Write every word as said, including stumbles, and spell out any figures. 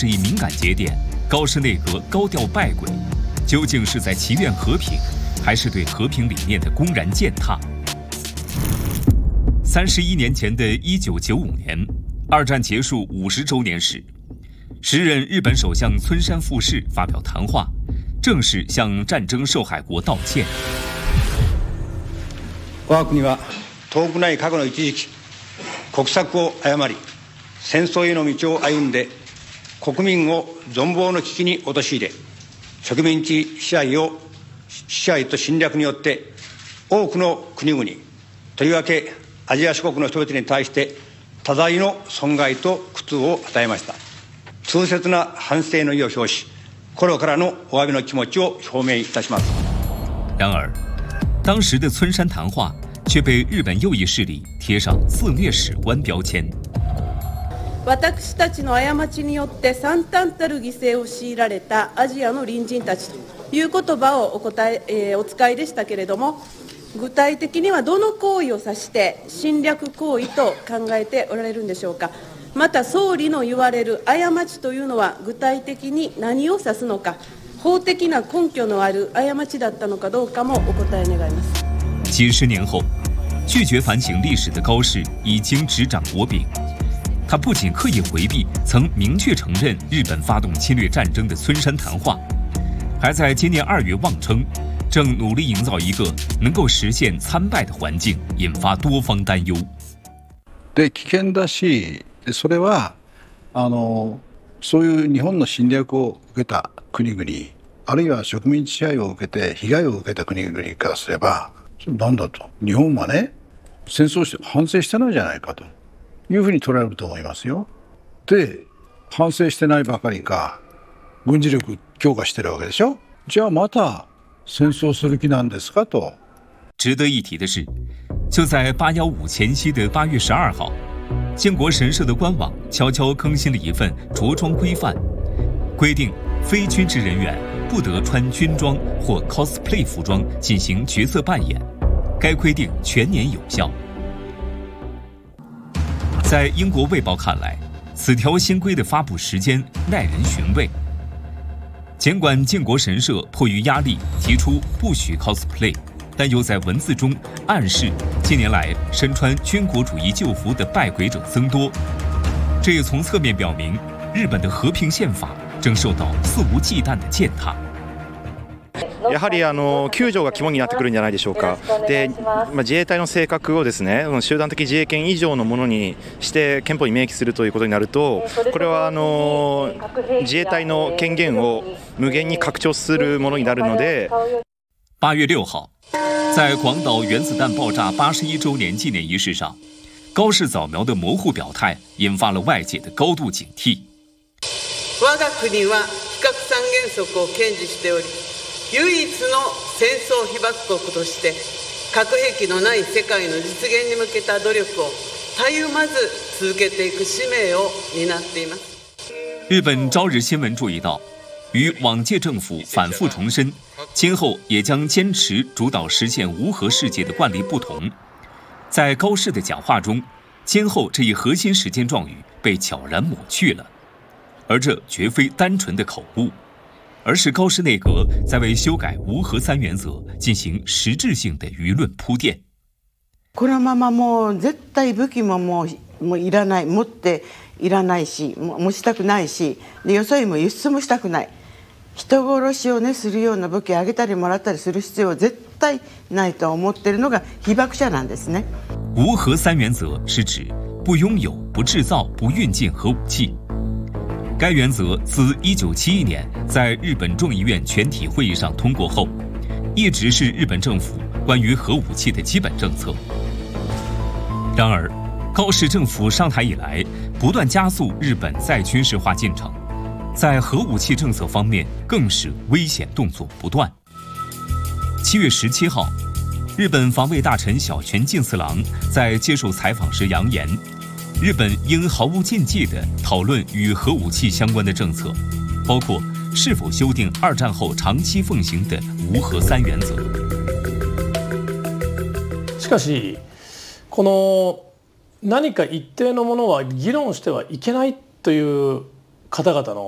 这一敏感节点，高市内阁高调拜鬼，究竟是在祈愿和平，还是对和平理念的公然践踏？三十一年前的一九九五年，二战结束五十周年时，时任日本首相村山富市发表谈话，正式向战争受害国道歉。 我が国は遠くない過去の一時期、国策を誤り、戦争への道を歩んで、国民を存亡の危機に陥れ、植民地支配を支配と侵略によって多くの国々、とりわけアジア諸国の人々に対して多大の損害と苦痛を与えました。痛切な反省の意を表し、心からのお詫びの気持ちを表明いたします。 然而，当时的村山谈话却被日本右翼勢力貼上自虐史官標籤。 私たちの過ちによって惨憺たる犠牲を強いられたアジアの隣人たちという言葉をお答え、えー、お使いでしたけれども、具体的にはどの行為を指して侵略行為と考えておられるんでしょうか。また総理の言われる過ちというのは具体的に何を指すのか、法的な根拠のある過ちだったのかどうかもお答え願います。 几十年后，拒绝反省历史的高市已经执掌国柄。他不仅刻意回避曾明确承认日本发动侵略战争的村山谈话，还在今年二月妄称正努力营造一个能够实现参拜的环境，引发多方担忧。 で危険だし、それはあのそういう日本の侵略を受けた国々、あるいは植民地支配を受けて被害を受けた国々からすれば、なんだと、日本はね戦争して反省してないじゃないかというふうに捉えると思いますよ。で、反省してないばかりか軍事力強化してるわけでしょ。じゃあまた戦争する気なんですかと。 值得一提的是，就在八一五前夕的八月十二号，靖国神社的官网悄悄更新了一份着装规范，规定非军职人员不得穿军装或 cosplay 服装进行角色扮演。该规定全年有效。在英国《卫报》看来，此条新规的发布时间耐人寻味。尽管靖国神社迫于压力提出不许 cosplay， 但又在文字中暗示近年来身穿军国主义旧服的拜鬼者增多。这也从侧面表明，日本的和平宪法正受到肆无忌惮的践踏。 やはりあのきゅう条が肝になってくるんじゃないでしょうか。で、まあ、自衛隊の性格をですね、集団的自衛権以上のものにして憲法に明記するということになると、これはあの自衛隊の権限を無限に拡張するものになるので。 八月六号，在广岛原子弹爆炸八十一周年纪念仪式上，高市早苗的模糊表态引发了外界的高度警惕。 我が国は非核三原則を堅持しており、唯一の戦争被爆国として核兵器のない世界の実現に向けた努力をたゆまず続けていく使命を担っています。 日本朝日新闻注意到，与往届政府反复重申今后也将坚持主导实现无核世界的惯例不同，在高市的讲话中，今后这一核心时间状语被悄然抹去了，而这绝非单纯的口误，而是高市内阁在为修改无核三原則進行實質性的輿論鋪墊。 このままもう絶対武器ももう、もういらない、持っていらないし、持ちたくないし、でよそへも輸出もしたくない。人殺しをねするような武器あげたりもらったりする必要は絶対ないと思っているのが被爆者なんですね。 無核三原則是指不擁有、不製造、不運進核武器。该原则自一九七一年在日本众议院全体会议上通过后，一直是日本政府关于核武器的基本政策。然而，高市政府上台以来，不断加速日本再军事化进程，在核武器政策方面更是危险动作不断。七月十七号，日本防卫大臣小泉进次郎在接受采访时扬言，日本应毫无禁忌地讨论与核武器相关的政策，包括是否修订二战后长期奉行的无核三原則。 しかし、この何か一定のものは議論してはいけないという方々の